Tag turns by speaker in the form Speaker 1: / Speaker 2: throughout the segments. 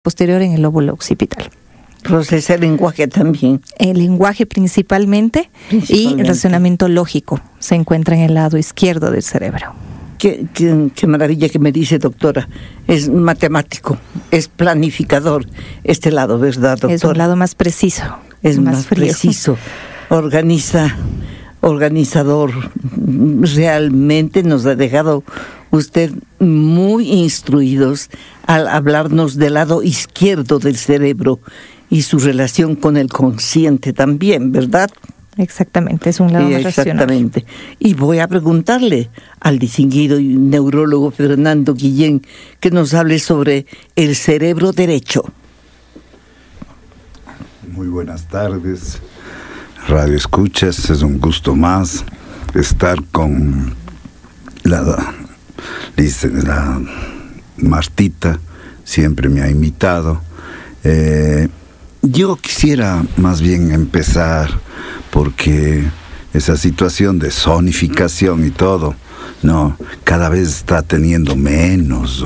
Speaker 1: posterior en el lóbulo occipital.
Speaker 2: Procesa el lenguaje también.
Speaker 1: El lenguaje principalmente y el razonamiento lógico se encuentra en el lado izquierdo del cerebro.
Speaker 2: Qué maravilla que me dice, doctora. Es matemático, es planificador este lado, ¿verdad, doctora?
Speaker 1: Es un lado más preciso.
Speaker 2: Es más preciso. Organizador. Realmente nos ha dejado usted muy instruidos al hablarnos del lado izquierdo del cerebro y su relación con el consciente también, ¿verdad?
Speaker 1: Exactamente, es un lado más racional.
Speaker 2: Exactamente. Y voy a preguntarle al distinguido neurólogo Fernando Guillén que nos hable sobre el cerebro derecho.
Speaker 3: Muy buenas tardes, Radio Escuchas. Es un gusto más estar con la Martita, siempre me ha invitado. Yo quisiera más bien empezar porque esa situación de zonificación y todo, no, cada vez está teniendo menos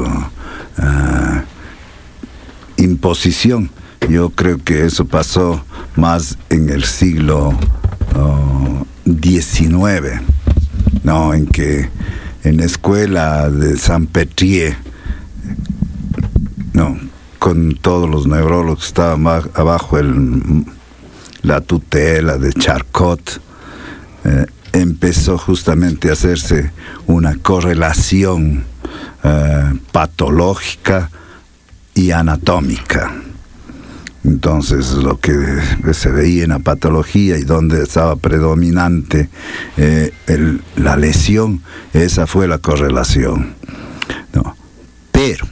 Speaker 3: imposición. Yo creo que eso pasó más en el siglo XIX, ¿no? En que en la escuela de Saint-Pétri, no, con todos los neurólogos estaban abajo la tutela de Charcot, empezó justamente a hacerse una correlación patológica y anatómica. Entonces, lo que se veía en la patología y donde estaba predominante la lesión, esa fue la correlación. No. Pero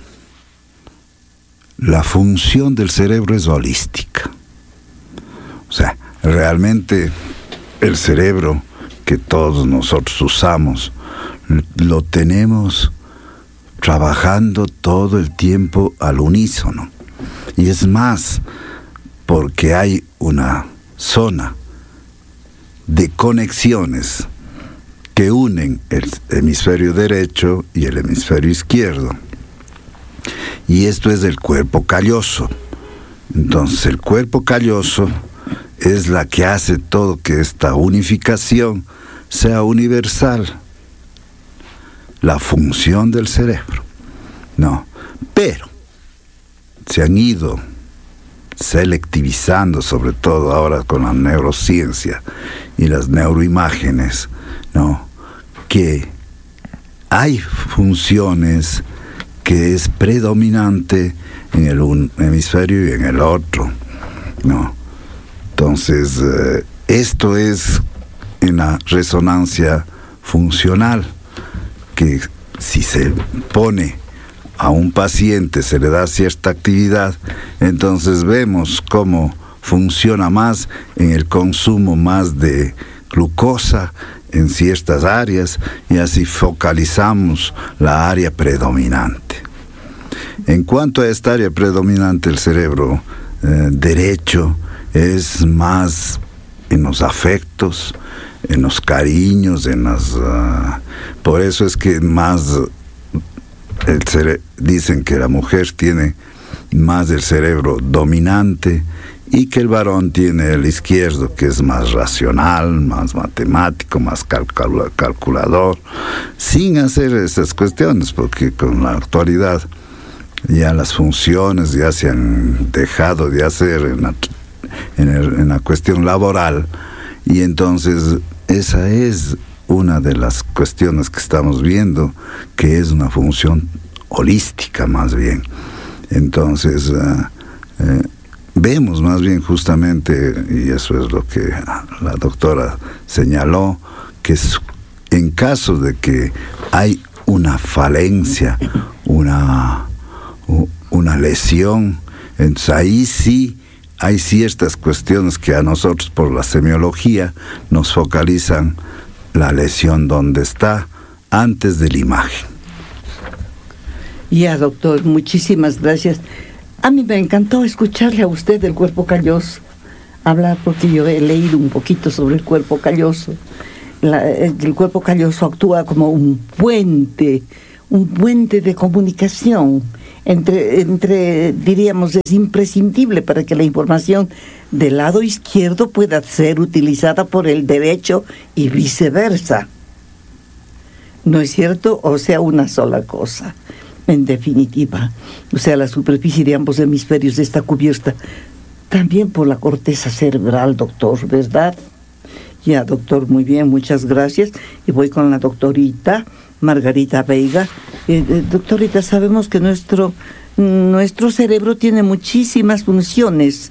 Speaker 3: la función del cerebro es holística. O sea, realmente el cerebro que todos nosotros usamos, lo tenemos trabajando todo el tiempo al unísono. Y es más, porque hay una zona de conexiones que unen el hemisferio derecho y el hemisferio izquierdo. Y esto es el cuerpo calloso. Entonces, el cuerpo calloso es la que hace todo que esta unificación sea universal. La función del cerebro. No, pero se han ido selectivizando, sobre todo ahora con la neurociencia y las neuroimágenes, ¿no? Que hay funciones que es predominante en el hemisferio y en el otro, ¿no? Entonces, esto es en la resonancia funcional, que si se pone a un paciente, se le da cierta actividad, entonces vemos cómo funciona más en el consumo más de glucosa en ciertas áreas, y así focalizamos la área predominante. En cuanto a esta área predominante, el cerebro derecho es más en los afectos, en los cariños, por eso es que más dicen que la mujer tiene más el cerebro dominante y que el varón tiene el izquierdo, que es más racional, más matemático, más calculador, sin hacer esas cuestiones, porque con la actualidad ya las funciones ya se han dejado de hacer en la cuestión laboral, y entonces esa es una de las cuestiones que estamos viendo, que es una función holística más bien. Entonces vemos más bien justamente, y eso es lo que la doctora señaló, que en caso de que hay una falencia, una lesión, entonces ahí sí hay ciertas cuestiones que a nosotros por la semiología nos focalizan la lesión donde está antes de la imagen.
Speaker 2: Ya, doctor, muchísimas gracias. A mí me encantó escucharle a usted del cuerpo calloso hablar, porque yo he leído un poquito sobre el cuerpo calloso. El cuerpo calloso actúa como un puente de comunicación diríamos, es imprescindible para que la información del lado izquierdo pueda ser utilizada por el derecho y viceversa. ¿No es cierto? O sea, una sola cosa. En definitiva, o sea, la superficie de ambos hemisferios está cubierta también por la corteza cerebral, doctor, ¿verdad? Ya, doctor, muy bien, muchas gracias. Y voy con la doctorita Margarita Veiga. Doctorita, sabemos que nuestro cerebro tiene muchísimas funciones,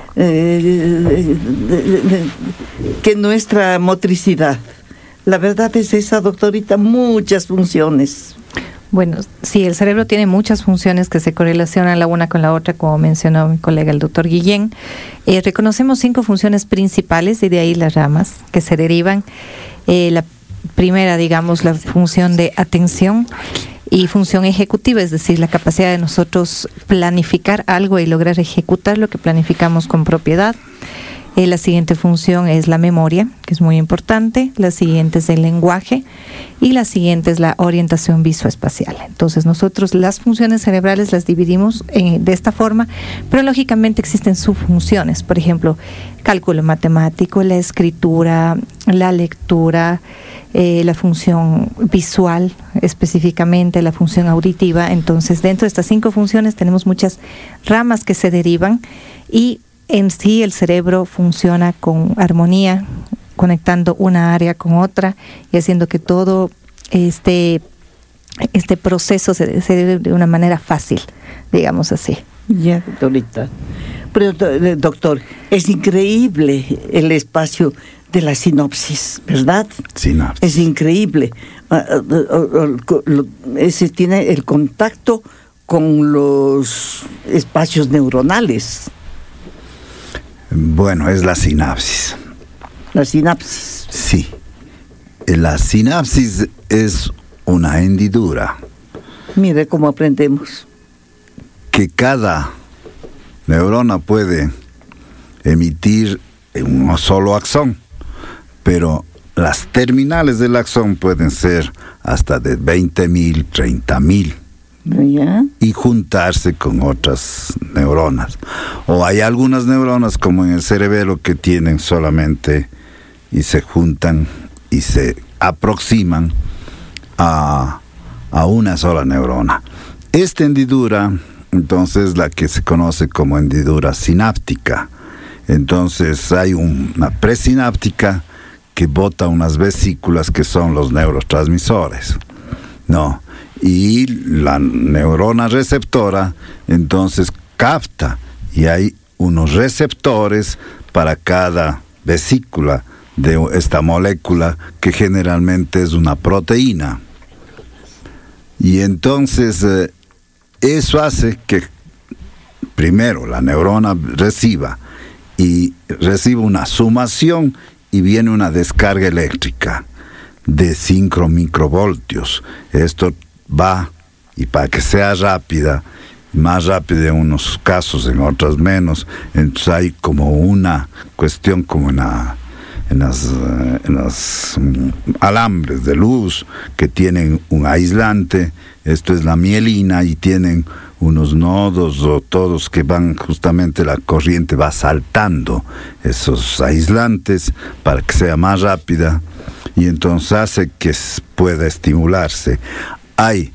Speaker 2: que nuestra motricidad. La verdad es esa, doctorita, muchas funciones.
Speaker 1: Bueno, sí, el cerebro tiene muchas funciones que se correlacionan la una con la otra, como mencionó mi colega el doctor Guillén. Reconocemos 5 funciones principales y de ahí las ramas que se derivan. La primera, digamos, la función de atención y función ejecutiva, es decir, la capacidad de nosotros planificar algo y lograr ejecutar lo que planificamos con propiedad. La siguiente función es la memoria, que es muy importante. La siguiente es el lenguaje. Y la siguiente es la orientación visoespacial. Entonces, nosotros las funciones cerebrales las dividimos de esta forma, pero lógicamente existen subfunciones. Por ejemplo, cálculo matemático, la escritura, la lectura, la función visual, específicamente la función auditiva. Entonces, dentro de estas 5 funciones tenemos muchas ramas que se derivan y en sí el cerebro funciona con armonía, conectando una área con otra y haciendo que todo este proceso se dé de una manera fácil, digamos así.
Speaker 2: Ya, doctorita. Pero, doctor, es increíble el espacio de la sinapsis, ¿verdad?
Speaker 3: Sinapsis.
Speaker 2: Es increíble. Ese tiene el contacto con los espacios neuronales.
Speaker 3: Bueno, es la sinapsis.
Speaker 2: La sinapsis.
Speaker 3: Sí. La sinapsis es una hendidura.
Speaker 2: Mire cómo aprendemos.
Speaker 3: Que cada neurona puede emitir un solo axón, pero las terminales del axón pueden ser hasta de 20.000, 30.000.
Speaker 2: ¿Ya?
Speaker 3: Y juntarse con otras neuronas. O hay algunas neuronas como en el cerebelo que tienen solamente y se juntan y se aproximan a una sola neurona. Esta hendidura, entonces, la que se conoce como hendidura sináptica. Entonces hay una presináptica que bota unas vesículas que son los neurotransmisores, ¿no? Y la neurona receptora entonces capta y hay unos receptores para cada vesícula de esta molécula que generalmente es una proteína. Y entonces eso hace que primero la neurona reciba una sumación y viene una descarga eléctrica de 5 microvoltios. Esto va, y para que sea rápida, más rápida en unos casos, en otros menos, entonces hay como una cuestión como en los alambres de luz que tienen un aislante. Esto es la mielina y tienen unos nodos o todos que van, justamente la corriente va saltando esos aislantes para que sea más rápida y entonces hace que pueda estimularse. Hay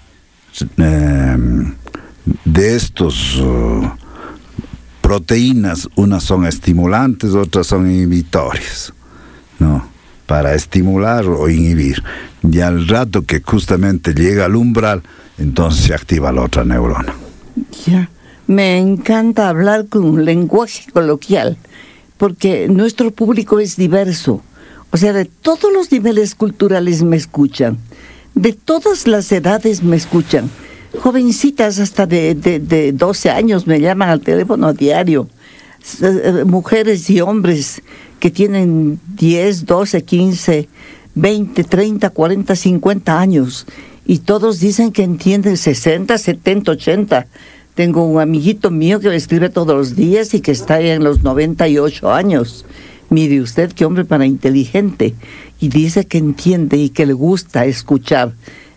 Speaker 3: de estos proteínas, unas son estimulantes, otras son inhibitores, ¿no? Para estimular o inhibir. Y al rato que justamente llega al umbral, entonces se activa la otra neurona.
Speaker 2: Ya, me encanta hablar con un lenguaje coloquial, porque nuestro público es diverso. O sea, de todos los niveles culturales me escuchan. De todas las edades me escuchan. Jovencitas hasta de 12 años me llaman al teléfono a diario. Mujeres y hombres que tienen 10, 12, 15, 20, 30, 40, 50 años. Y todos dicen que entienden 60, 70, 80. Tengo un amiguito mío que me escribe todos los días y que está en los 98 años. Mire usted qué hombre para inteligente. Y dice que entiende y que le gusta escuchar.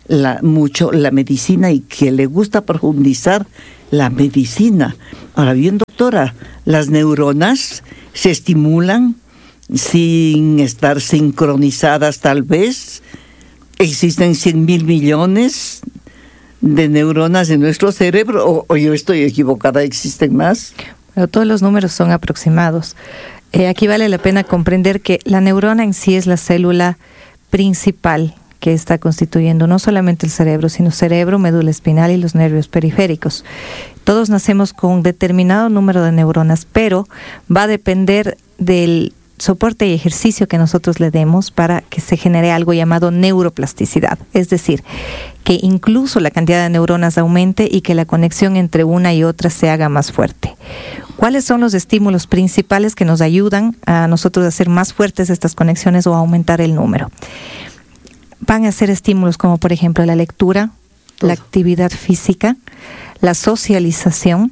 Speaker 2: mucho la medicina y que le gusta profundizar la medicina. Ahora bien, doctora, las neuronas se estimulan sin estar sincronizadas tal vez. ¿Existen 100,000 millones de neuronas en nuestro cerebro? ¿O yo estoy equivocada? ¿Existen más?
Speaker 1: Pero todos los números son aproximados. Aquí vale la pena comprender que la neurona en sí es la célula principal que está constituyendo no solamente el cerebro, sino cerebro, médula espinal y los nervios periféricos. Todos nacemos con un determinado número de neuronas, pero va a depender del soporte y ejercicio que nosotros le demos para que se genere algo llamado neuroplasticidad. Es decir, que incluso la cantidad de neuronas aumente y que la conexión entre una y otra se haga más fuerte. ¿Cuáles son los estímulos principales que nos ayudan a nosotros a hacer más fuertes estas conexiones o a aumentar el número? Van a ser estímulos como, por ejemplo, la lectura, la actividad física, la socialización,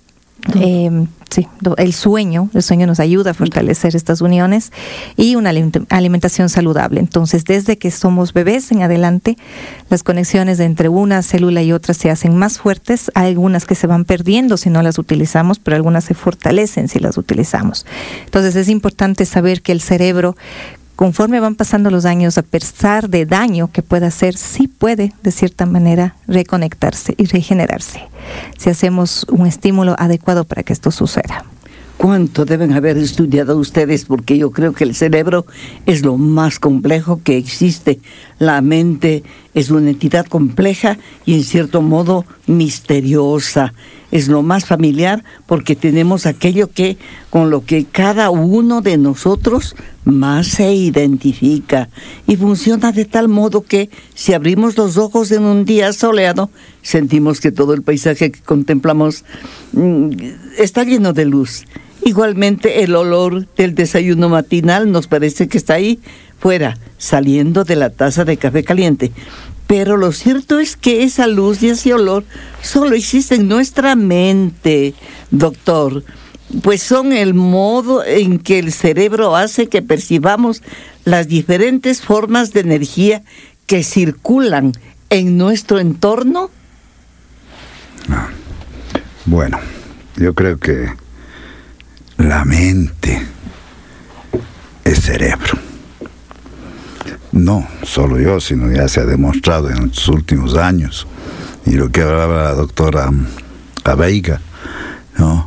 Speaker 1: el sueño nos ayuda a fortalecer estas uniones y una alimentación saludable. Entonces, desde que somos bebés en adelante, las conexiones entre una célula y otra se hacen más fuertes. Hay algunas que se van perdiendo si no las utilizamos, pero algunas se fortalecen si las utilizamos. Entonces, es importante saber que el cerebro, conforme van pasando los años, a pesar de daño que pueda hacer, sí puede, de cierta manera, reconectarse y regenerarse, si hacemos un estímulo adecuado para que esto suceda.
Speaker 2: ¿Cuánto deben haber estudiado ustedes? Porque yo creo que el cerebro es lo más complejo que existe. La mente es una entidad compleja y en cierto modo misteriosa. Es lo más familiar porque tenemos aquello que con lo que cada uno de nosotros más se identifica y funciona de tal modo que si abrimos los ojos en un día soleado, sentimos que todo el paisaje que contemplamos está lleno de luz. Igualmente el olor del desayuno matinal nos parece que está ahí fuera, saliendo de la taza de café caliente. Pero lo cierto es que esa luz y ese olor solo existen en nuestra mente, doctor. Pues son el modo en que el cerebro hace que percibamos las diferentes formas de energía que circulan en nuestro entorno.
Speaker 3: Bueno, yo creo que la mente es cerebro. No solo yo, sino ya se ha demostrado en los últimos años. Y lo que hablaba la doctora Abeiga, ¿no?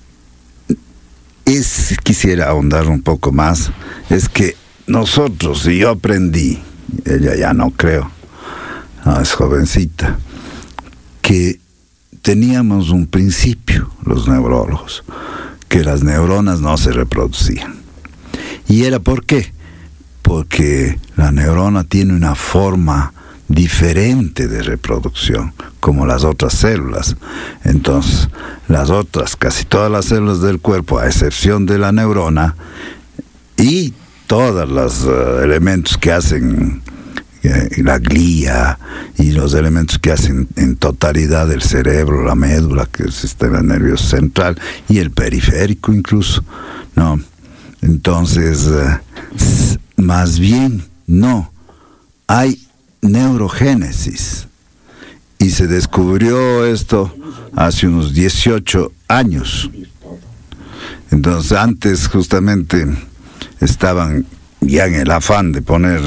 Speaker 3: Quisiera ahondar un poco más, es que nosotros, y yo aprendí, ella ya no creo, no, es jovencita, que teníamos un principio, los neurólogos, que las neuronas no se reproducían. ¿Y era por qué? Porque la neurona tiene una forma diferente de reproducción, como las otras células. Entonces, las otras, casi todas las células del cuerpo, a excepción de la neurona, y todos los elementos que hacen la glía, y los elementos que hacen en totalidad el cerebro, la médula, que es el sistema nervioso central, y el periférico incluso, ¿no? Entonces, más bien, no, hay neurogénesis, y se descubrió esto hace unos 18 años. Entonces, antes justamente estaban ya en el afán de poner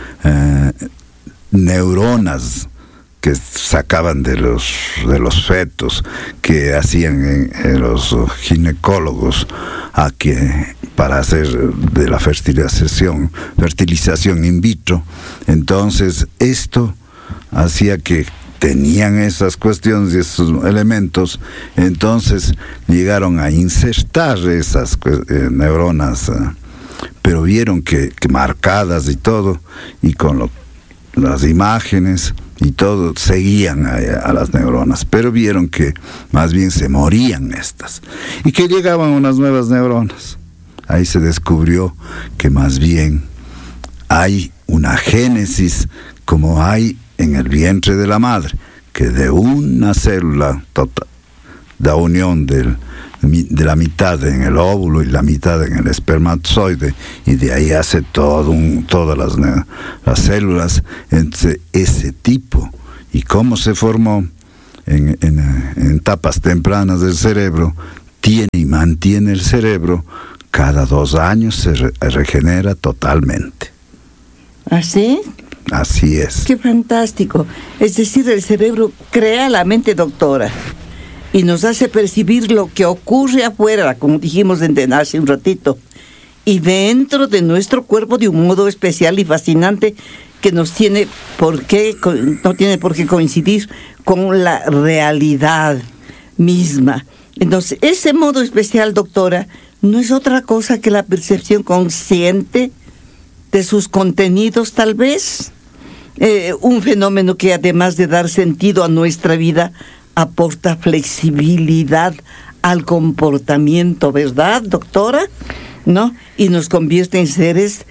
Speaker 3: neuronas que sacaban de los fetos, que hacían los ginecólogos para hacer de la fertilización in vitro. Entonces esto hacía que tenían esas cuestiones y esos elementos, entonces llegaron a insertar esas neuronas, pero vieron que marcadas y todo, y con las imágenes y todo, seguían a las neuronas, pero vieron que más bien se morían estas, y que llegaban unas nuevas neuronas. Ahí se descubrió que más bien hay una génesis como hay en el vientre de la madre, que de una célula total, la unión del de la mitad en el óvulo y la mitad en el espermatozoide, y de ahí hace todas las células. Entonces, ese tipo, y cómo se formó en etapas tempranas del cerebro, tiene y mantiene el cerebro, cada 2 años se regenera totalmente.
Speaker 2: ¿Así?
Speaker 3: Así es.
Speaker 2: ¡Qué fantástico! Es decir, el cerebro crea la mente, doctora, y nos hace percibir lo que ocurre afuera, como dijimos hace un ratito, y dentro de nuestro cuerpo de un modo especial y fascinante que no tiene por qué coincidir con la realidad misma. Entonces, ese modo especial, doctora, no es otra cosa que la percepción consciente de sus contenidos, tal vez. Un fenómeno que, además de dar sentido a nuestra vida, aporta flexibilidad al comportamiento, ¿verdad, doctora? ¿No? Y nos convierte en seres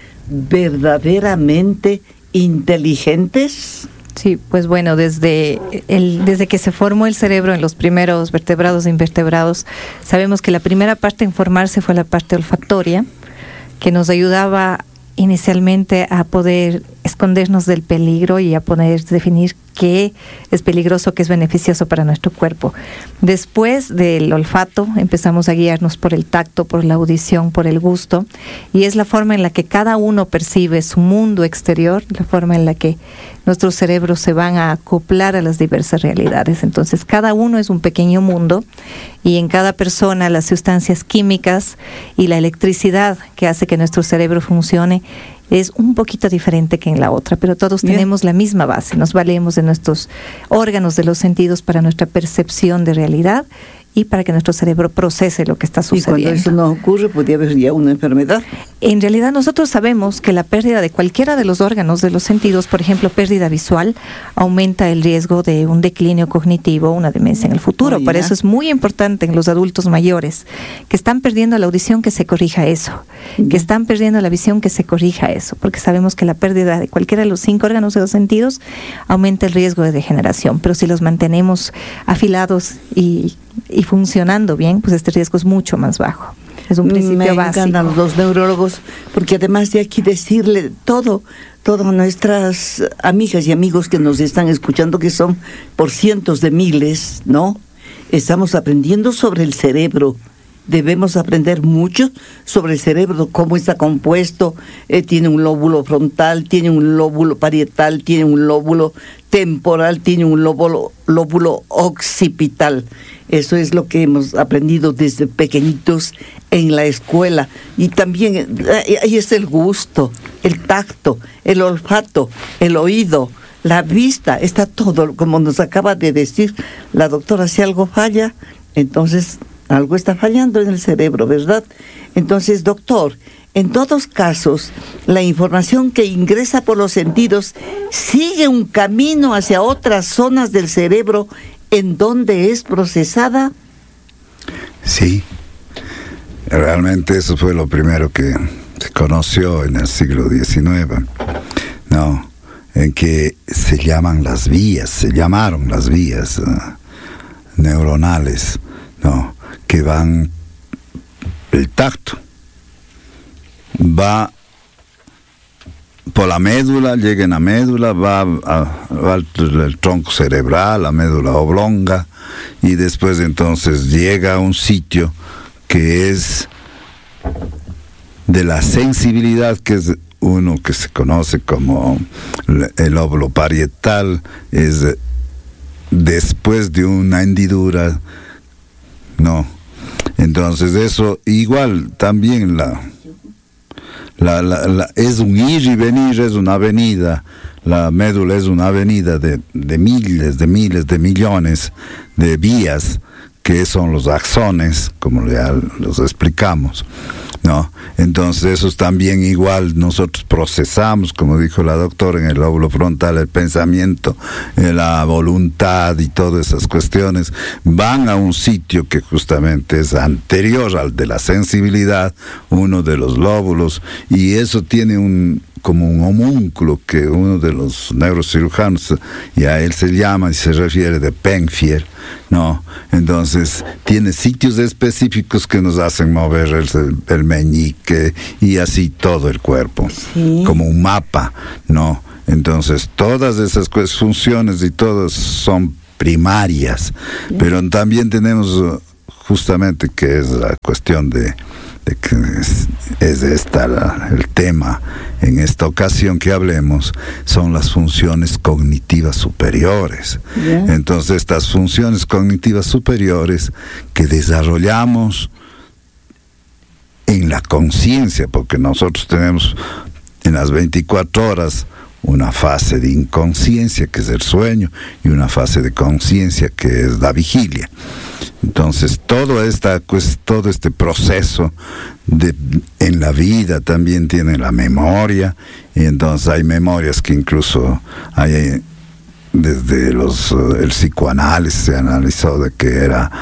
Speaker 2: verdaderamente inteligentes.
Speaker 1: Sí, pues bueno, desde que se formó el cerebro en los primeros vertebrados e invertebrados, sabemos que la primera parte en formarse fue la parte olfactoria, que nos ayudaba inicialmente a poder escondernos del peligro y a poder definir qué es peligroso, qué es beneficioso para nuestro cuerpo. Después del olfato empezamos a guiarnos por el tacto, por la audición, por el gusto, y es la forma en la que cada uno percibe su mundo exterior, la forma en la que nuestros cerebros se van a acoplar a las diversas realidades. Entonces, cada uno es un pequeño mundo, y en cada persona las sustancias químicas y la electricidad que hace que nuestro cerebro funcione es un poquito diferente que en la otra, pero todos tenemos la misma base. Nos valemos de nuestros órganos de los sentidos para nuestra percepción de realidad y para que nuestro cerebro procese lo que está sucediendo.
Speaker 2: Y cuando eso no ocurre, podría haber ya una enfermedad.
Speaker 1: En realidad nosotros sabemos que la pérdida de cualquiera de los órganos de los sentidos, por ejemplo, pérdida visual, aumenta el riesgo de un declinio cognitivo, una demencia en el futuro. Por eso es muy importante en los adultos mayores que están perdiendo la audición, que se corrija eso, que están perdiendo la visión, que se corrija eso, porque sabemos que la pérdida de cualquiera de los 5 órganos de los sentidos aumenta el riesgo de degeneración, pero si los mantenemos afilados y funcionando bien, pues este riesgo es mucho más bajo. Es un principio básico. Me encantan
Speaker 2: los neurólogos, porque además de aquí decirle todas nuestras amigas y amigos que nos están escuchando, que son por cientos de miles, ¿no? Estamos aprendiendo sobre el cerebro. Debemos aprender mucho sobre el cerebro, cómo está compuesto. Tiene un lóbulo frontal, tiene un lóbulo parietal, tiene un lóbulo temporal, tiene un lóbulo occipital. Eso es lo que hemos aprendido desde pequeñitos en la escuela. Y también ahí está el gusto, el tacto, el olfato, el oído, la vista. Está todo, como nos acaba de decir la doctora. Si algo falla, entonces algo está fallando en el cerebro, ¿verdad? Entonces, doctor, en todos casos, la información que ingresa por los sentidos sigue un camino hacia otras zonas del cerebro en donde es procesada.
Speaker 3: Sí, realmente eso fue lo primero que se conoció en el siglo XIX, ¿no? En que se llamaron las vías neuronales, ¿no? Que van, el tacto va por la médula, llega en la médula, va al tronco cerebral, la médula oblonga, y después entonces llega a un sitio que es de la sensibilidad, que es uno que se conoce como el lóbulo parietal, es después de una hendidura, ¿no? Entonces eso igual también es un ir y venir, es una avenida. La médula es una avenida de miles, de millones de vías, que son los axones, como ya los explicamos, ¿no? Entonces esos también igual nosotros procesamos, como dijo la doctora, en el lóbulo frontal, el pensamiento, la voluntad y todas esas cuestiones van a un sitio que justamente es anterior al de la sensibilidad, uno de los lóbulos, y eso tiene como un homúnculo que uno de los neurocirujanos, y a él se llama y se refiere de Penfield, ¿no? Entonces tiene sitios específicos que nos hacen mover el meñique y así todo el cuerpo, sí, como un mapa, ¿no? Entonces todas esas funciones y todas son primarias, sí, pero también tenemos justamente que es la cuestión de que es el tema en esta ocasión que hablemos, son las funciones cognitivas superiores. Yeah. Entonces estas funciones cognitivas superiores que desarrollamos en la conciencia, porque nosotros tenemos en las 24 horas una fase de inconsciencia que es el sueño y una fase de conciencia que es la vigilia. Entonces todo este proceso en la vida también tiene la memoria, y entonces hay memorias que incluso hay desde el psicoanálisis se analizó de que era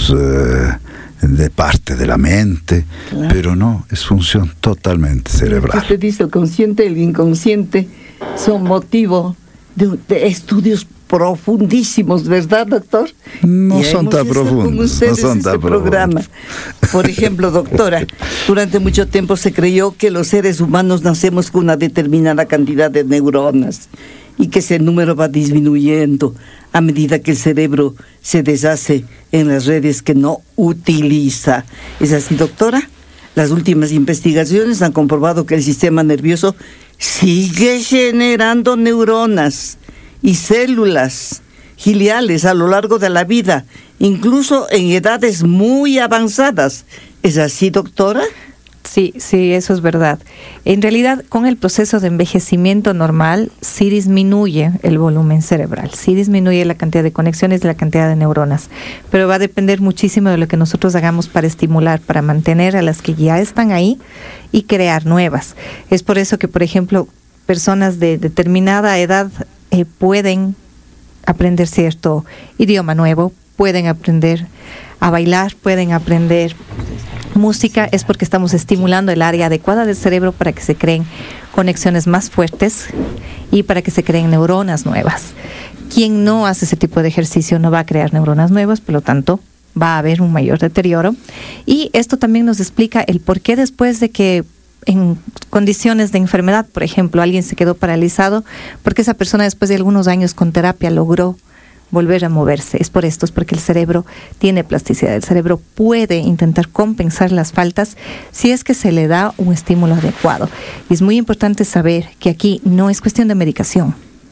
Speaker 3: de parte de la mente, claro, pero no, es función totalmente cerebral.
Speaker 2: Usted dice el consciente y el inconsciente son motivo de estudios profundísimos, ¿verdad, doctor?
Speaker 3: No son tan profundos. No son tan
Speaker 2: programa. Por ejemplo, doctora, durante mucho tiempo se creyó que los seres humanos nacemos con una determinada cantidad de neuronas y que ese número va disminuyendo a medida que el cerebro se deshace en las redes que no utiliza. ¿Es así, doctora? Las últimas investigaciones han comprobado que el sistema nervioso sigue generando neuronas y células gliales a lo largo de la vida, incluso en edades muy avanzadas. ¿Es así, doctora?
Speaker 1: Sí, eso es verdad. En realidad, con el proceso de envejecimiento normal, sí disminuye el volumen cerebral, sí disminuye la cantidad de conexiones, la cantidad de neuronas, pero va a depender muchísimo de lo que nosotros hagamos para estimular, para mantener a las que ya están ahí y crear nuevas. Es por eso que, por ejemplo, personas de determinada edad pueden aprender cierto idioma nuevo, pueden aprender a bailar, pueden aprender música, es porque estamos estimulando el área adecuada del cerebro para que se creen conexiones más fuertes y para que se creen neuronas nuevas. Quien no hace ese tipo de ejercicio no va a crear neuronas nuevas, por lo tanto va a haber un mayor deterioro. Y esto también nos explica el por qué después de que en condiciones de enfermedad, por ejemplo, alguien se quedó paralizado, porque esa persona después de algunos años con terapia logró volver a moverse. Es por esto, es porque el cerebro tiene plasticidad. El cerebro puede intentar compensar las faltas si es que se le da un estímulo adecuado. Y es muy importante saber que aquí no es cuestión de medicación.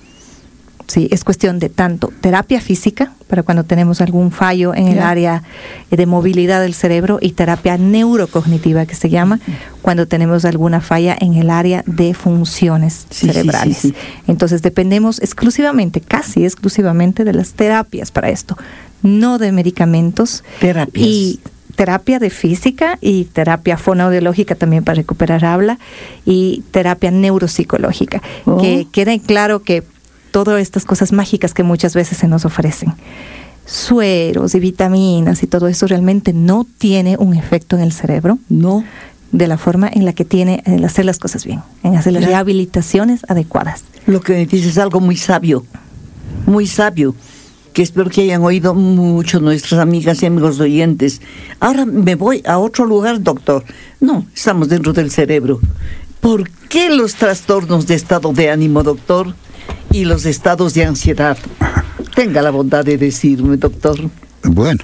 Speaker 1: Sí, es cuestión de tanto terapia física, para cuando tenemos algún fallo en el área de movilidad del cerebro, y terapia neurocognitiva, que se llama, cuando tenemos alguna falla en el área de funciones cerebrales. Sí. Entonces dependemos exclusivamente, casi exclusivamente, de las terapias para esto, no de medicamentos.
Speaker 2: Terapias.
Speaker 1: Y terapia de física y terapia fonoaudiológica también para recuperar habla, y terapia neuropsicológica. Que quede claro que todas estas cosas mágicas que muchas veces se nos ofrecen, sueros y vitaminas y todo eso, realmente no tiene un efecto en el cerebro, no de la forma en la que tiene el hacer las cosas bien, en hacer las rehabilitaciones adecuadas.
Speaker 2: Lo que me dices es algo muy sabio, que espero que hayan oído mucho nuestras amigas y amigos oyentes. Ahora me voy a otro lugar, doctor. No, estamos dentro del cerebro. ¿Por qué los trastornos de estado de ánimo, doctor? Y los estados de ansiedad. Tenga la bondad de decirme, doctor.
Speaker 3: Bueno,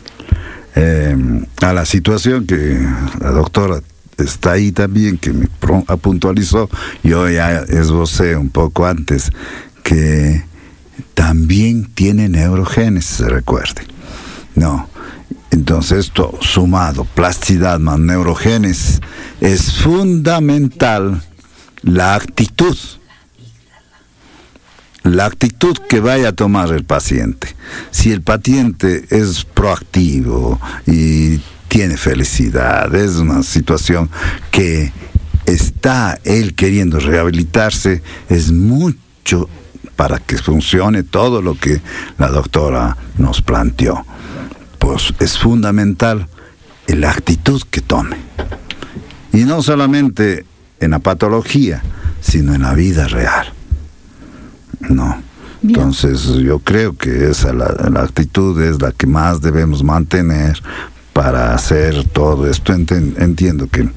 Speaker 3: a la situación que la doctora está ahí también, que me puntualizó, yo ya esbocé un poco antes, que también tiene neurogénesis, recuerde. No, entonces esto sumado, plasticidad más neurogénesis, es fundamental la actitud. La actitud que vaya a tomar el paciente. Si el paciente es proactivo y tiene felicidad, es una situación que está él queriendo rehabilitarse, es mucho para que funcione todo lo que la doctora nos planteó. Pues es fundamental la actitud que tome. Y no solamente en la patología, sino en la vida real. No.
Speaker 2: Bien.
Speaker 3: Entonces yo creo que esa la actitud es la que más debemos mantener para hacer todo esto. Entiendo que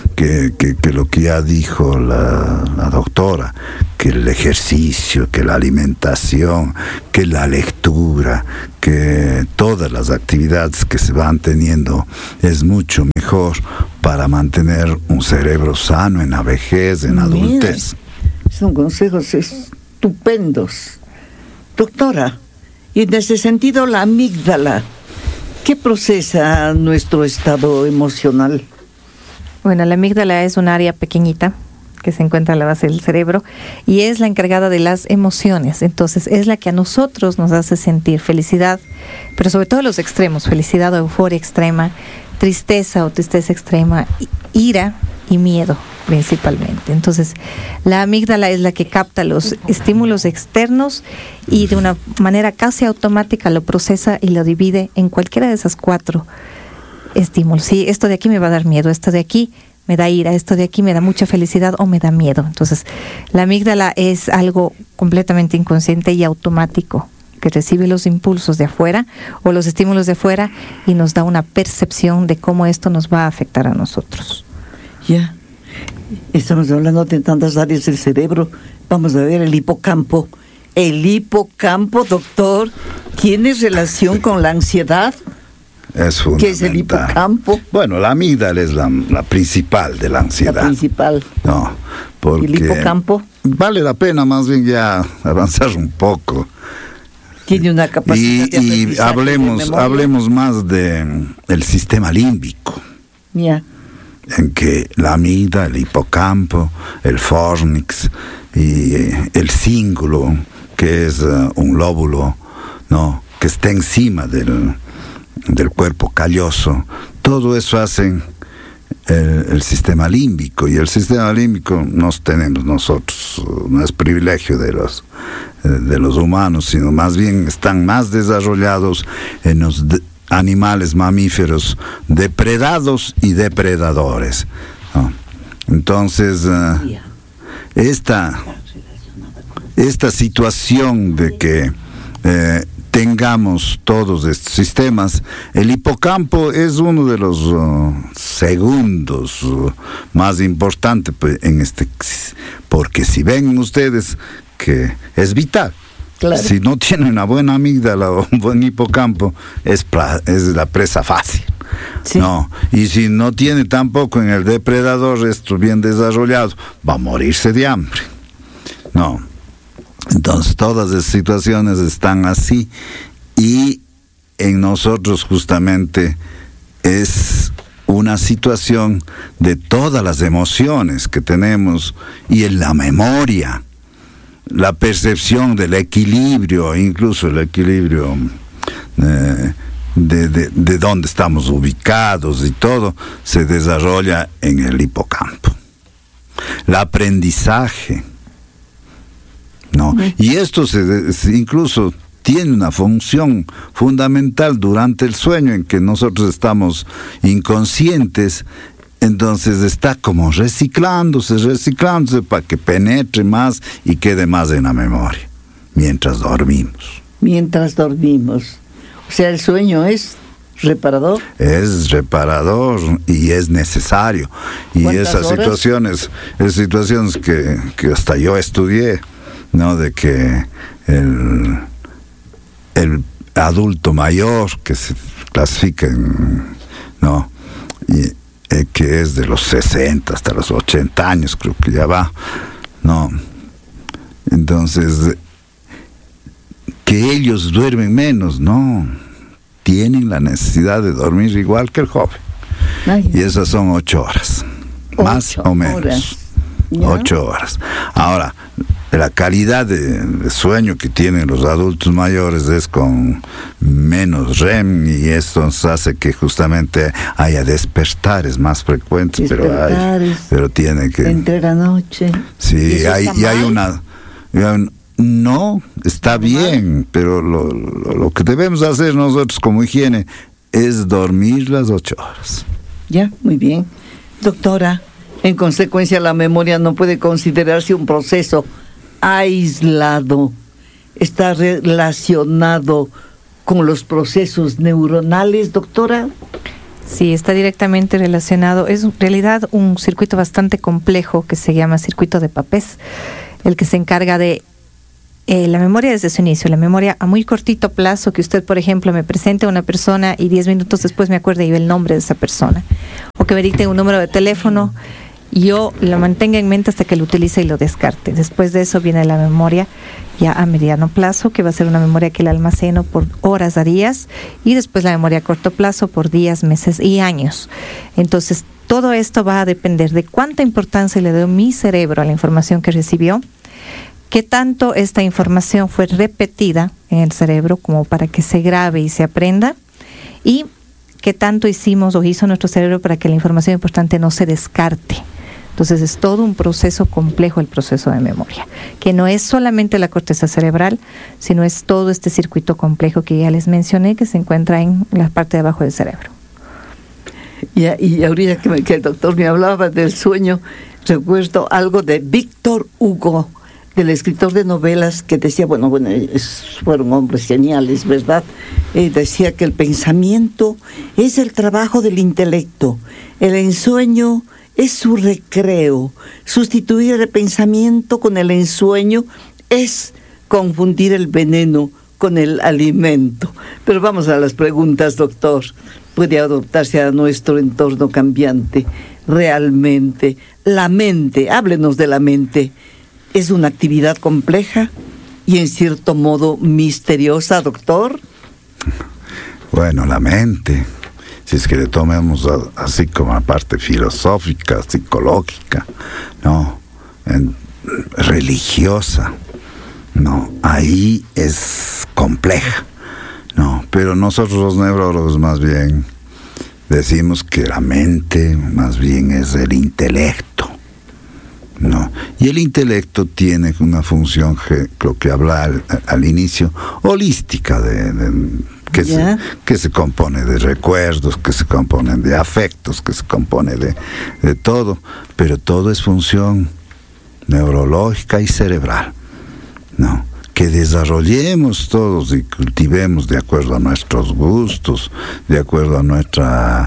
Speaker 3: lo que ya dijo la doctora, que el ejercicio, que la alimentación, que la lectura, que todas las actividades que se van teniendo es mucho mejor para mantener un cerebro sano en la vejez, en la adultez.
Speaker 2: Son consejos estupendos. Doctora, y en ese sentido la amígdala, ¿qué procesa nuestro estado emocional?
Speaker 1: Bueno, la amígdala es un área pequeñita que se encuentra en la base del cerebro y es la encargada de las emociones. Entonces es la que a nosotros nos hace sentir felicidad, pero sobre todo los extremos, felicidad o euforia extrema, tristeza o tristeza extrema, ira y miedo principalmente. Entonces la amígdala es la que capta los estímulos externos y de una manera casi automática lo procesa y lo divide en cualquiera de esas 4 estímulos. Sí, esto de aquí me va a dar miedo, esto de aquí me da ira, esto de aquí me da mucha felicidad o me da miedo. Entonces, la amígdala es algo completamente inconsciente y automático que recibe los impulsos de afuera o los estímulos de afuera y nos da una percepción de cómo esto nos va a afectar a nosotros.
Speaker 2: Ya, estamos hablando de tantas áreas del cerebro. Vamos a ver el hipocampo. El hipocampo, doctor, ¿tiene relación con la ansiedad?
Speaker 3: Es fundamental.
Speaker 2: ¿Qué es el hipocampo?
Speaker 3: Bueno, la amígdala es la principal de la ansiedad.
Speaker 2: La principal.
Speaker 3: No, porque
Speaker 2: ¿El hipocampo?
Speaker 3: vale la pena más bien ya avanzar un poco.
Speaker 2: Tiene una capacidad de aprendizaje,
Speaker 3: y hablemos más del sistema límbico.
Speaker 2: Ya.
Speaker 3: En que la amígdala, el hipocampo, el fornix y el cíngulo, que es un lóbulo, ¿no?, que está encima del cuerpo calloso, todo eso hacen el sistema límbico, y el sistema límbico nos tenemos nosotros, no es privilegio de los humanos, sino más bien están más desarrollados en los animales mamíferos depredados y depredadores, ¿no? Entonces esta situación de que tengamos todos estos sistemas, el hipocampo es uno de los segundos más importantes porque si ven ustedes que es vital.
Speaker 2: Claro.
Speaker 3: Si no tiene una buena amígdala o un buen hipocampo, es la presa fácil. Sí. No, y si no tiene tampoco en el depredador esto bien desarrollado, va a morirse de hambre. No. Entonces todas las situaciones están así, y en nosotros justamente es una situación de todas las emociones que tenemos, y en la memoria, la percepción del equilibrio, incluso el equilibrio de dónde estamos ubicados y todo, se desarrolla en el hipocampo. El aprendizaje, ¿no? Y esto incluso tiene una función fundamental durante el sueño, en que nosotros estamos inconscientes. Entonces está como reciclándose para que penetre más y quede más en la memoria mientras dormimos.
Speaker 2: O sea, el sueño es reparador.
Speaker 3: Es reparador y es necesario. Y esas situaciones que hasta yo estudié, ¿no?, de que el adulto mayor, que se clasifica ¿no?, y que es de los 60 hasta los 80 años, creo que ya va, ¿no? Entonces, que ellos duermen menos, no, tienen la necesidad de dormir igual que el joven. Y esas son 8 horas, más o menos. 8 horas. Ahora, la calidad de sueño que tienen los adultos mayores es con menos REM, y esto hace que justamente haya despertares más frecuentes, pero tiene que...
Speaker 2: entre la noche.
Speaker 3: Sí, hay no, está bien, pero lo que debemos hacer nosotros como higiene es dormir las 8 horas.
Speaker 2: Ya, muy bien. Doctora, En consecuencia, la memoria no puede considerarse un proceso aislado. Está relacionado con los procesos neuronales, doctora.
Speaker 1: Sí, está directamente relacionado. Es en realidad un circuito bastante complejo que se llama circuito de Papez, el que se encarga de la memoria desde su inicio, la memoria a muy cortito plazo, que usted, por ejemplo, me presente a una persona y 10 minutos después me acuerde yo el nombre de esa persona, o que me dicte un número de teléfono y yo lo mantenga en mente hasta que lo utilice y lo descarte. Después de eso viene la memoria ya a mediano plazo, que va a ser una memoria que la almaceno por horas a días, y después la memoria a corto plazo por días, meses y años. Entonces, todo esto va a depender de cuánta importancia le dio mi cerebro a la información que recibió, qué tanto esta información fue repetida en el cerebro como para que se grabe y se aprenda, y qué tanto hicimos o hizo nuestro cerebro para que la información importante no se descarte. Entonces es todo un proceso complejo el proceso de memoria, que no es solamente la corteza cerebral, sino es todo este circuito complejo que ya les mencioné, que se encuentra en la parte de abajo del cerebro.
Speaker 2: Y ahorita que el doctor me hablaba del sueño, recuerdo algo de Víctor Hugo, del escritor de novelas, que decía, fueron hombres geniales, ¿verdad? Decía que el pensamiento es el trabajo del intelecto, el ensueño es su recreo. Sustituir el pensamiento con el ensueño es confundir el veneno con el alimento. Pero vamos a las preguntas, doctor. ¿Puede adaptarse a nuestro entorno cambiante? Realmente, la mente, háblenos de la mente. ¿Es una actividad compleja y en cierto modo misteriosa, doctor?
Speaker 3: Bueno, la mente, si es que le tomemos así como la parte filosófica, psicológica, ¿no? Religiosa, ¿no? Ahí es compleja, ¿no? Pero nosotros los neurólogos más bien decimos que la mente más bien es el intelecto, ¿no? Y el intelecto tiene una función, lo que hablaba al inicio, holística, que se compone de recuerdos, que se componen de afectos, que se compone de todo, pero todo es función neurológica y cerebral, ¿no? Que desarrollemos todos y cultivemos de acuerdo a nuestros gustos, de acuerdo a nuestras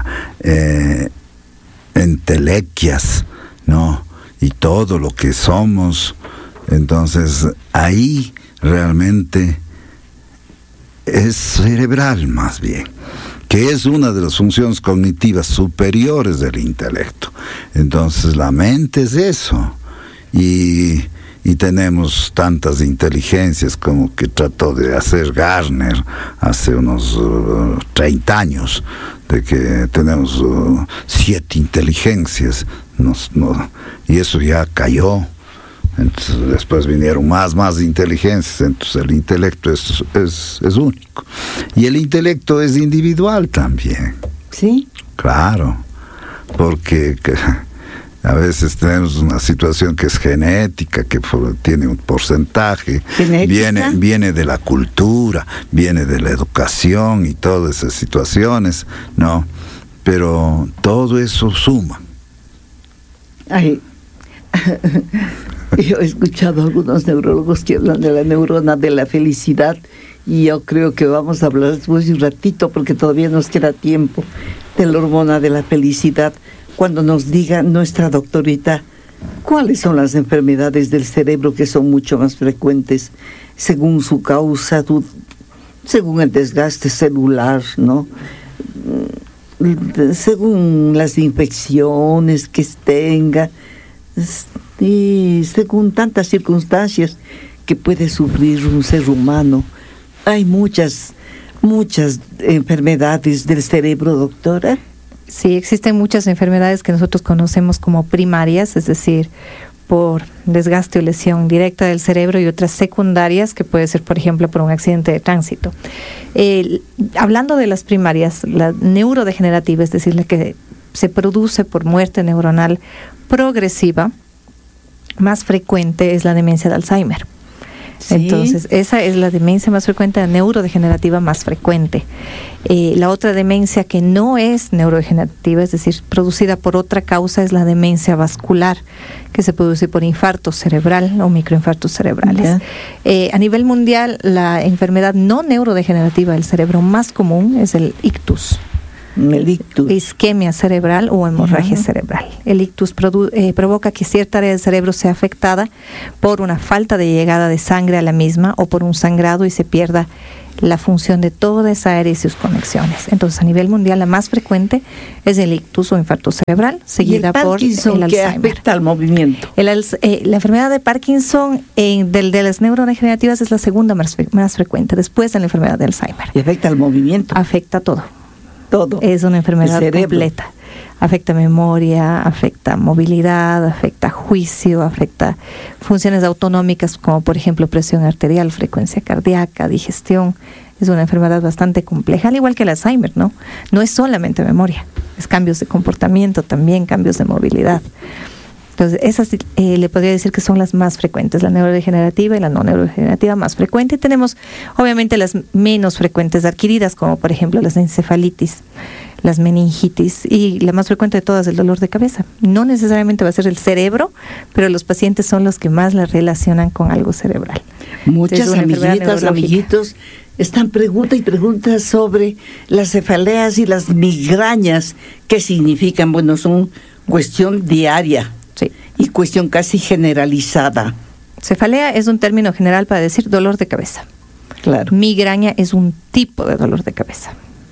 Speaker 3: entelequias, ¿no? Y todo lo que somos. Entonces ahí realmente es cerebral más bien, que es una de las funciones cognitivas superiores del intelecto. Entonces la mente es eso, y tenemos tantas inteligencias como que trató de hacer Gardner hace unos 30 años, de que tenemos 7 inteligencias, y eso ya cayó. Entonces después vinieron más inteligencias. Entonces el intelecto es único, y el intelecto es individual también.
Speaker 2: ¿Sí?
Speaker 3: Claro, porque a veces tenemos una situación que es genética, que tiene un porcentaje, viene de la cultura, viene de la educación y todas esas situaciones, ¿no? Pero todo eso suma.
Speaker 2: Ay. Yo he escuchado a algunos neurólogos que hablan de la neurona de la felicidad, y yo creo que vamos a hablar después de un ratito, porque todavía nos queda tiempo, de la hormona de la felicidad, cuando nos diga nuestra doctorita cuáles son las enfermedades del cerebro que son mucho más frecuentes según su causa, según el desgaste celular, ¿no? Según las infecciones que tenga, y según tantas circunstancias que puede sufrir un ser humano. Hay muchas enfermedades del cerebro, doctora.
Speaker 1: Sí, existen muchas enfermedades que nosotros conocemos como primarias, es decir, por desgaste o lesión directa del cerebro, y otras secundarias, que puede ser, por ejemplo, por un accidente de tránsito. Hablando de las primarias, la neurodegenerativa, es decir, la que se produce por muerte neuronal progresiva, más frecuente es la demencia de Alzheimer.
Speaker 2: Sí.
Speaker 1: Entonces, esa es la demencia más frecuente, la neurodegenerativa más frecuente. La otra demencia que no es neurodegenerativa, es decir, producida por otra causa, es la demencia vascular, que se produce por infarto cerebral o microinfartos cerebrales. A nivel mundial, la enfermedad no neurodegenerativa del cerebro más común es el ictus.
Speaker 2: El ictus.
Speaker 1: Isquemia cerebral o hemorragia cerebral. El ictus provoca que cierta área del cerebro sea afectada por una falta de llegada de sangre a la misma o por un sangrado y se pierda la función de toda esa área y sus conexiones. Entonces, a nivel mundial, la más frecuente es el ictus o infarto cerebral, seguida por el Alzheimer.
Speaker 2: ¿Qué afecta al movimiento?
Speaker 1: La enfermedad de Parkinson de las neurodegenerativas es la segunda más frecuente, después de la enfermedad de Alzheimer.
Speaker 2: ¿Y afecta al movimiento?
Speaker 1: Afecta todo.
Speaker 2: Todo.
Speaker 1: Es una enfermedad completa. Afecta memoria, afecta movilidad, afecta juicio, afecta funciones autonómicas como por ejemplo presión arterial, frecuencia cardíaca, digestión. Es una enfermedad bastante compleja, al igual que el Alzheimer, ¿no? No es solamente memoria, es cambios de comportamiento, también cambios de movilidad. Entonces, esas le podría decir que son las más frecuentes, la neurodegenerativa y la no neurodegenerativa más frecuente. Y tenemos, obviamente, las menos frecuentes adquiridas, como por ejemplo las encefalitis, las meningitis y la más frecuente de todas, el dolor de cabeza. No necesariamente va a ser el cerebro, pero los pacientes son los que más la relacionan con algo cerebral.
Speaker 2: Muchas amiguitas, amiguitos, están preguntas sobre las cefaleas y las migrañas. ¿Qué significan? Bueno, son cuestión diaria.
Speaker 1: Sí.
Speaker 2: Y cuestión casi generalizada.
Speaker 1: Cefalea es un término general para decir dolor de cabeza.
Speaker 2: Claro.
Speaker 1: Migraña es un tipo de dolor de cabeza.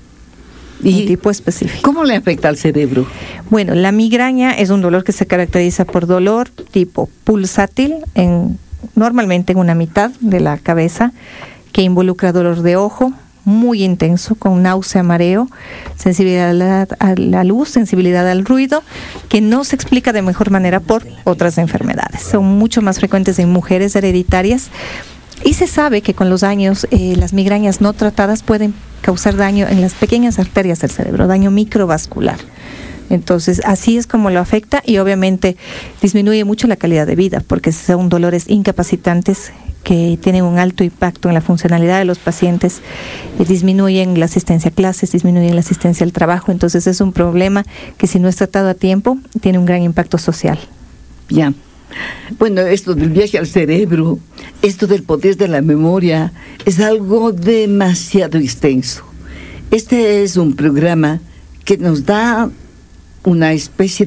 Speaker 2: ¿Y
Speaker 1: un tipo específico?
Speaker 2: ¿Cómo le afecta al cerebro?
Speaker 1: Bueno, la migraña es un dolor que se caracteriza por dolor tipo pulsátil, normalmente en una mitad de la cabeza, que involucra dolor de ojo, muy intenso, con náusea, mareo, sensibilidad a la luz, sensibilidad al ruido, que no se explica de mejor manera por otras enfermedades. Son mucho más frecuentes en mujeres hereditarias y se sabe que con los años las migrañas no tratadas pueden causar daño en las pequeñas arterias del cerebro, daño microvascular. Entonces, así es como lo afecta y obviamente disminuye mucho la calidad de vida porque son dolores incapacitantes que tienen un alto impacto en la funcionalidad de los pacientes, disminuyen la asistencia a clases, disminuyen la asistencia al trabajo. Entonces, es un problema que si no es tratado a tiempo, tiene un gran impacto social.
Speaker 2: Ya. Bueno, esto del viaje al cerebro, esto del poder de la memoria, es algo demasiado extenso. Este es un programa que nos da una especie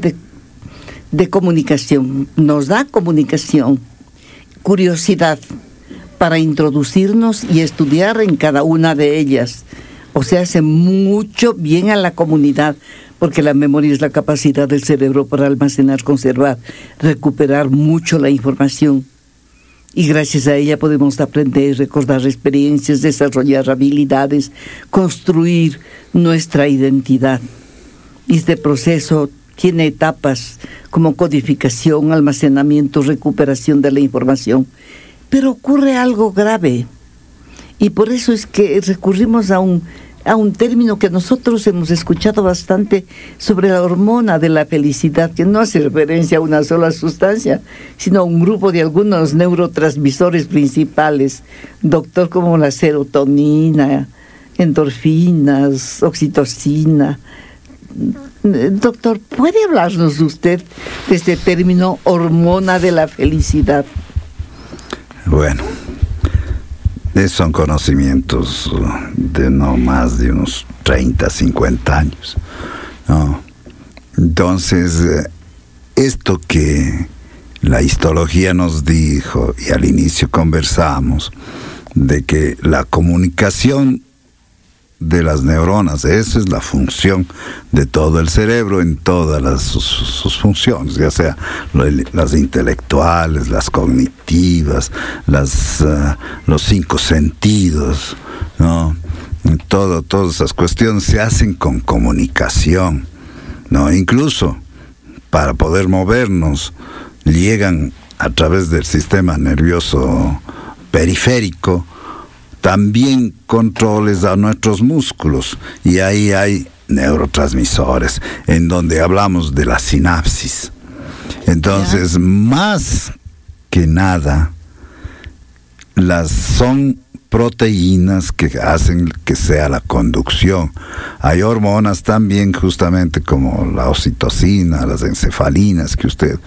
Speaker 2: de comunicación, nos da comunicación, curiosidad para introducirnos y estudiar en cada una de ellas. O sea, hace mucho bien a la comunidad, porque la memoria es la capacidad del cerebro para almacenar, conservar, recuperar mucho la información. Y gracias a ella podemos aprender, recordar experiencias, desarrollar habilidades, construir nuestra identidad. Y este proceso tiene etapas como codificación, almacenamiento, recuperación de la información. Pero ocurre algo grave. Y por eso es que recurrimos a un término que nosotros hemos escuchado bastante sobre la hormona de la felicidad, que no hace referencia a una sola sustancia, sino a un grupo de algunos neurotransmisores principales, doctor, como la serotonina, endorfinas, oxitocina. Doctor, ¿puede hablarnos usted de este término hormona de la felicidad?
Speaker 3: Bueno, son conocimientos de no más de unos 30, 50 años, ¿no? Entonces, esto que la histología nos dijo, y al inicio conversamos, de que la comunicación de las neuronas, esa es la función de todo el cerebro en todas sus funciones, ya sea las intelectuales, las cognitivas, los 5 sentidos, ¿no? Todas esas cuestiones se hacen con comunicación, ¿no? Incluso para poder movernos llegan a través del sistema nervioso periférico también controles a nuestros músculos, y ahí hay neurotransmisores en donde hablamos de la sinapsis. Entonces, más que nada, son proteínas que hacen que sea la conducción. Hay hormonas también, justamente como la oxitocina, las encefalinas que usted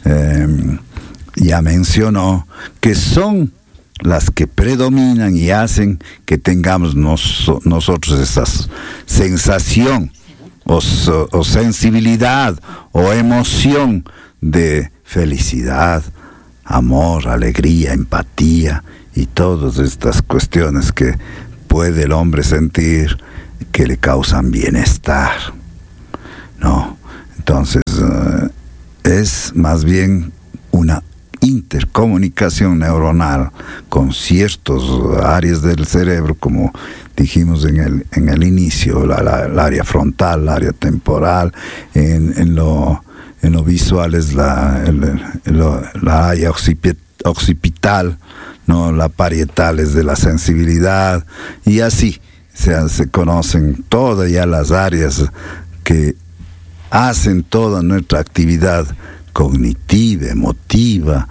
Speaker 3: ya mencionó, que son las que predominan y hacen que tengamos nosotros esa sensación o sensibilidad o emoción de felicidad, amor, alegría, empatía y todas estas cuestiones que puede el hombre sentir que le causan bienestar, ¿no? Entonces es más bien una intercomunicación neuronal con ciertas áreas del cerebro, como dijimos en el inicio, el área frontal, el área temporal, en lo visual es la área occipital, ¿no? La parietal es de la sensibilidad, y así se conocen todas ya las áreas que hacen toda nuestra actividad cognitiva, emotiva,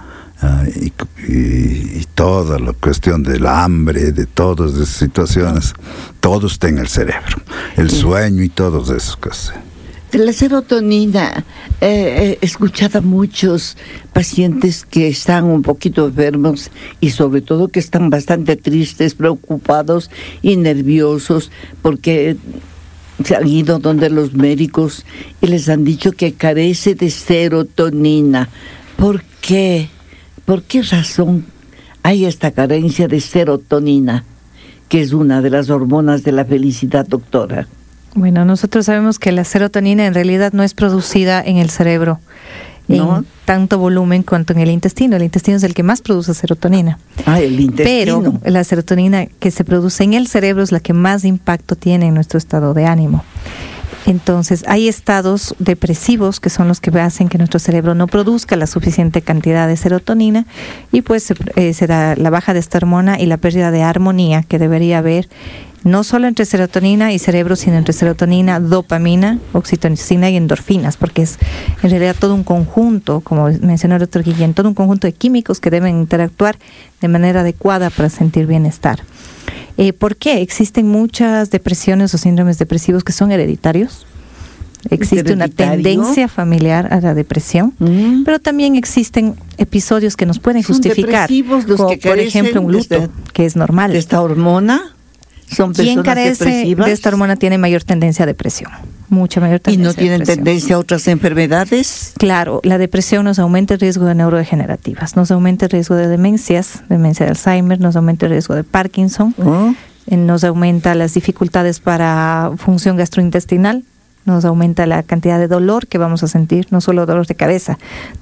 Speaker 3: y toda la cuestión del hambre, de todas esas situaciones, todo está en el cerebro, el sueño y todas esas cosas.
Speaker 2: La serotonina, he escuchado a muchos pacientes que están un poquito enfermos y sobre todo que están bastante tristes, preocupados y nerviosos porque se han ido donde los médicos y les han dicho que carece de serotonina. ¿Por qué? ¿Por qué razón hay esta carencia de serotonina, que es una de las hormonas de la felicidad, doctora?
Speaker 1: Bueno, nosotros sabemos que la serotonina en realidad no es producida en el cerebro, ¿no?, en tanto volumen cuanto en el intestino. El intestino es el que más produce serotonina.
Speaker 2: El intestino.
Speaker 1: Pero la serotonina que se produce en el cerebro es la que más impacto tiene en nuestro estado de ánimo. Entonces, hay estados depresivos que son los que hacen que nuestro cerebro no produzca la suficiente cantidad de serotonina, y pues se da la baja de esta hormona y la pérdida de armonía que debería haber no solo entre serotonina y cerebro, sino entre serotonina, dopamina, oxitocina y endorfinas, porque es en realidad todo un conjunto, como mencionó el doctor Guillén, todo un conjunto de químicos que deben interactuar de manera adecuada para sentir bienestar. ¿Por qué? Existen muchas depresiones o síndromes depresivos que son hereditarios. Existe una tendencia familiar a la depresión, pero también existen episodios que nos pueden justificar, como por ejemplo un luto, que es normal.
Speaker 2: ¿De esta hormona? ¿Son personas
Speaker 1: quien carece
Speaker 2: depresivas?
Speaker 1: De esta hormona tiene mayor tendencia a depresión, mucha mayor tendencia.
Speaker 2: ¿Y no tienen tendencia a otras enfermedades?
Speaker 1: Claro, la depresión nos aumenta el riesgo de neurodegenerativas, nos aumenta el riesgo de demencias, demencia de Alzheimer, nos aumenta el riesgo de Parkinson, nos aumenta las dificultades para función gastrointestinal, nos aumenta la cantidad de dolor que vamos a sentir, no solo dolor de cabeza,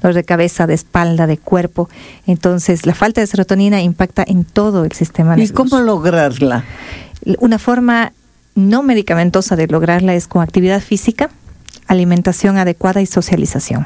Speaker 1: de espalda, de cuerpo. Entonces, la falta de serotonina impacta en todo el sistema nervioso.
Speaker 2: ¿Y cómo lograrla?
Speaker 1: Una forma no medicamentosa de lograrla es con actividad física, alimentación adecuada y socialización.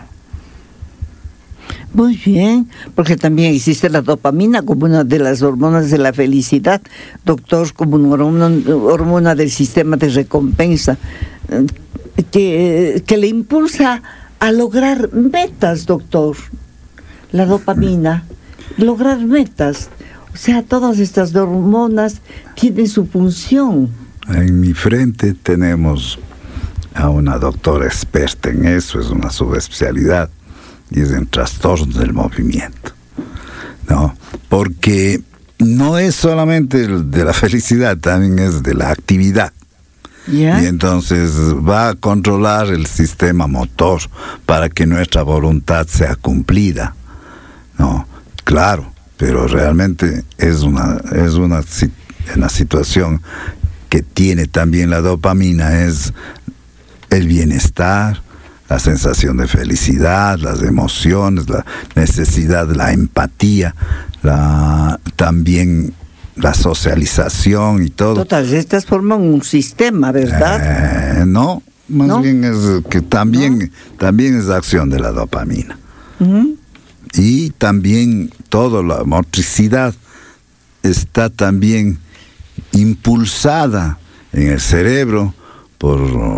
Speaker 2: Muy bien, porque también existe la dopamina como una de las hormonas de la felicidad, doctor, como una hormona del sistema de recompensa, que le impulsa a lograr metas, doctor. La dopamina, lograr metas. O sea, todas estas hormonas tienen su función.
Speaker 3: En mi frente tenemos a una doctora experta en eso, es una subespecialidad, y es en trastornos del movimiento, ¿no? Porque no es solamente de la felicidad, también es de la actividad.
Speaker 2: ¿Ya?
Speaker 3: Y entonces va a controlar el sistema motor para que nuestra voluntad sea cumplida, ¿no? Claro, pero realmente es una situación que tiene también la dopamina, es el bienestar, la sensación de felicidad, las emociones, la necesidad, la empatía, también la socialización y todo.
Speaker 2: Todas estas forman un sistema, ¿verdad?
Speaker 3: No, más bien es que también es la acción de la dopamina. Y también toda la motricidad está también impulsada en el cerebro por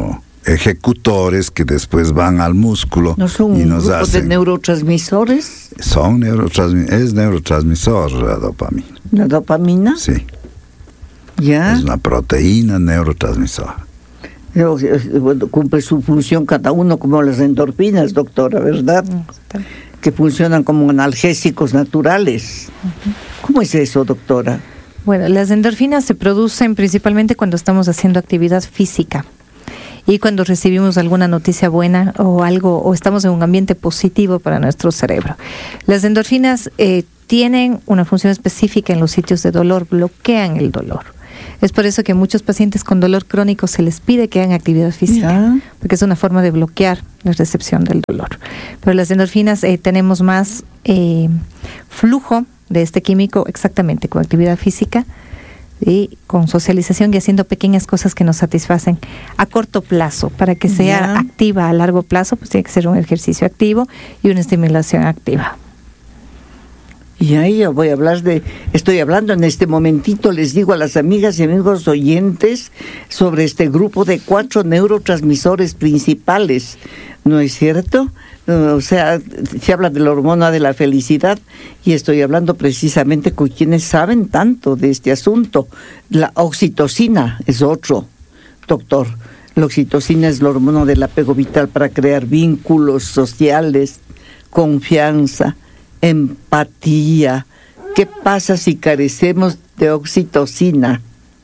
Speaker 3: ejecutores que después van al músculo.
Speaker 2: ¿No son
Speaker 3: y
Speaker 2: un
Speaker 3: nos
Speaker 2: grupo
Speaker 3: hacen,
Speaker 2: de neurotransmisores?
Speaker 3: es neurotransmisor la dopamina.
Speaker 2: ¿La dopamina?
Speaker 3: Sí.
Speaker 2: ¿Ya?
Speaker 3: Es una proteína neurotransmisora.
Speaker 2: Bueno, cumple su función cada uno como las endorfinas, doctora, ¿verdad? Que funcionan como analgésicos naturales. ¿Cómo es eso, doctora?
Speaker 1: Bueno, las endorfinas se producen principalmente cuando estamos haciendo actividad física y cuando recibimos alguna noticia buena o algo, o estamos en un ambiente positivo para nuestro cerebro. Las endorfinas tienen una función específica en los sitios de dolor, bloquean el dolor. Es por eso que a muchos pacientes con dolor crónico se les pide que hagan actividad física, ¿ya? Porque es una forma de bloquear la recepción del dolor. Pero las endorfinas tenemos más flujo de este químico exactamente con actividad física y con socialización y haciendo pequeñas cosas que nos satisfacen a corto plazo. Para que sea activa a largo plazo, pues tiene que ser un ejercicio activo y una estimulación activa.
Speaker 2: Y ahí yo estoy hablando en este momentito, les digo a las amigas y amigos oyentes sobre este grupo de 4 neurotransmisores principales, ¿no es cierto? O sea, se habla de la hormona de la felicidad y estoy hablando precisamente con quienes saben tanto de este asunto. La oxitocina es otro, doctor. La oxitocina es la hormona del apego vital para crear vínculos sociales, confianza, empatía. ¿Qué pasa si carecemos de oxitocina?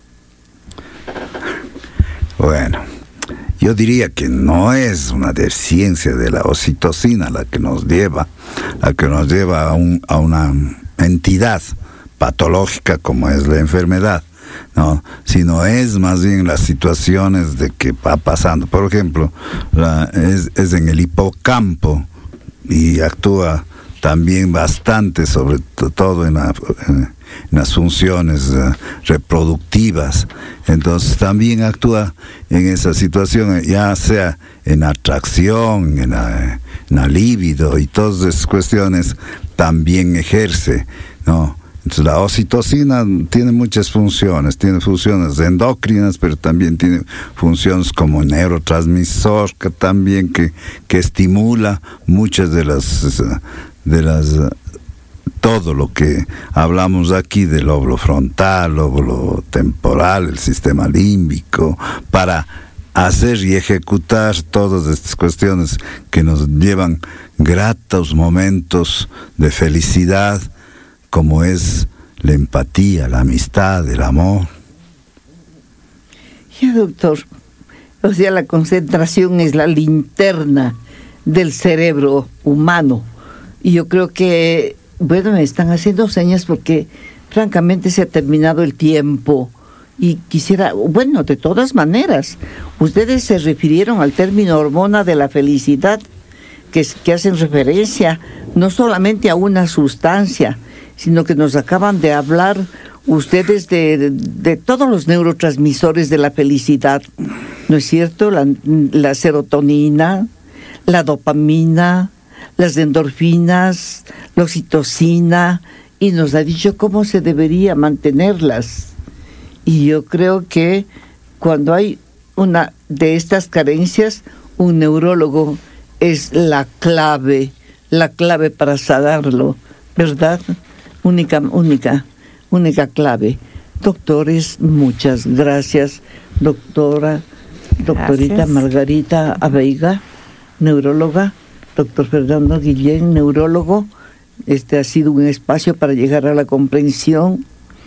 Speaker 3: Bueno, yo diría que no es una deficiencia de la oxitocina la que nos lleva a una entidad patológica como es la enfermedad, no, sino es más bien las situaciones de que va pasando. Por ejemplo, es en el hipocampo y actúa también bastante, sobre todo en las funciones reproductivas. Entonces también actúa en esa situación, ya sea en atracción, en la libido y todas esas cuestiones también ejerce, ¿no? Entonces la oxitocina tiene muchas funciones, tiene funciones endocrinas, pero también tiene funciones como neurotransmisor, que también que estimula muchas de las todo lo que hablamos aquí del lóbulo frontal, lóbulo temporal, el sistema límbico, para hacer y ejecutar todas estas cuestiones que nos llevan gratos momentos de felicidad, como es la empatía, la amistad, el amor.
Speaker 2: Ya, doctor, o sea, la concentración es la linterna del cerebro humano. Y yo creo que, bueno, me están haciendo señas porque francamente se ha terminado el tiempo y quisiera, bueno, de todas maneras, ustedes se refirieron al término hormona de la felicidad, que hacen referencia no solamente a una sustancia, sino que nos acaban de hablar ustedes de todos los neurotransmisores de la felicidad, ¿no es cierto? La serotonina, la dopamina, las endorfinas, la oxitocina, y nos ha dicho cómo se debería mantenerlas. Y yo creo que cuando hay una de estas carencias, un neurólogo es la clave para sanarlo, ¿verdad? Única clave. Doctores, muchas gracias. Doctorita Margarita Abeiga, neuróloga. Doctor Fernando Guillén, neurólogo. Este ha sido un espacio para llegar a la comprensión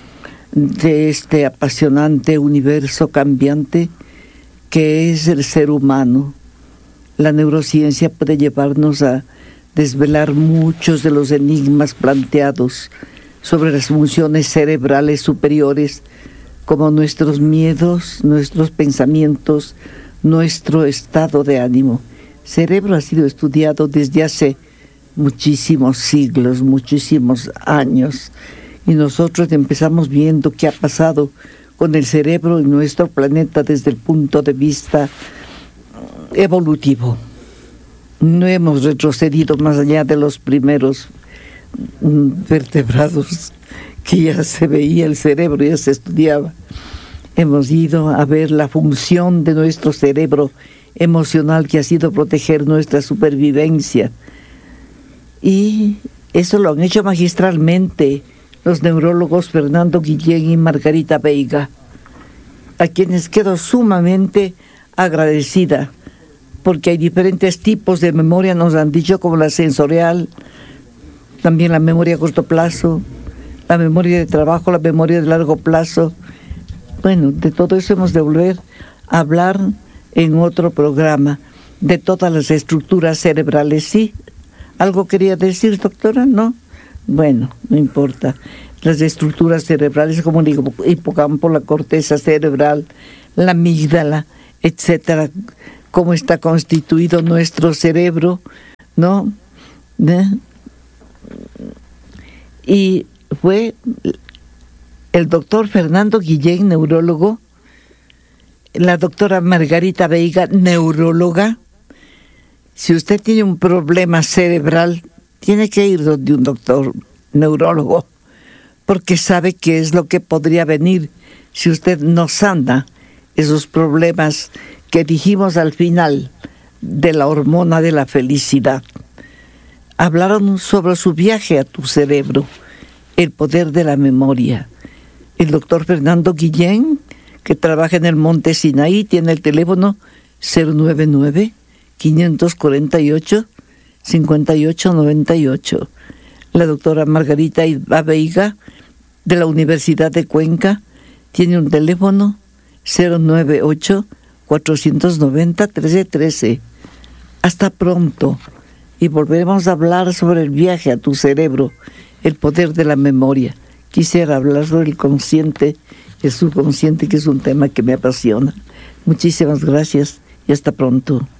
Speaker 2: de este apasionante universo cambiante que es el ser humano. La neurociencia puede llevarnos a desvelar muchos de los enigmas planteados sobre las funciones cerebrales superiores, como nuestros miedos, nuestros pensamientos, nuestro estado de ánimo. Cerebro ha sido estudiado desde hace muchísimos siglos, muchísimos años, y nosotros empezamos viendo qué ha pasado con el cerebro en nuestro planeta desde el punto de vista evolutivo. No hemos retrocedido más allá de los primeros vertebrados, que ya se veía el cerebro, ya se estudiaba. Hemos ido a ver la función de nuestro cerebro emocional que ha sido proteger nuestra supervivencia. Y eso lo han hecho magistralmente los neurólogos Fernando Guillén y Margarita Veiga, a quienes quedo sumamente agradecida, porque hay diferentes tipos de memoria, nos han dicho, como la sensorial, también la memoria a corto plazo, la memoria de trabajo, la memoria de largo plazo. Bueno, de todo eso hemos de volver a hablar en otro programa, de todas las estructuras cerebrales. ¿Sí? ¿Algo quería decir, doctora? ¿No? Bueno, no importa. Las estructuras cerebrales como el hipocampo, la corteza cerebral, la amígdala, etcétera, cómo está constituido nuestro cerebro, ¿no? Y fue el doctor Fernando Guillén, neurólogo, la doctora Margarita Veiga, neuróloga. Si usted tiene un problema cerebral, tiene que ir donde un doctor neurólogo, porque sabe qué es lo que podría venir si usted no sana esos problemas que dijimos al final de la hormona de la felicidad. Hablaron sobre su viaje a tu cerebro, el poder de la memoria. El doctor Fernando Guillén, que trabaja en el Monte Sinaí, tiene el teléfono 099-548-5898. La doctora Margarita Veiga, de la Universidad de Cuenca, tiene un teléfono 098-490-1313. Hasta pronto. Y volveremos a hablar sobre el viaje a tu cerebro, el poder de la memoria. Quisiera hablar sobre el consciente, el subconsciente, que es un tema que me apasiona. Muchísimas gracias y hasta pronto.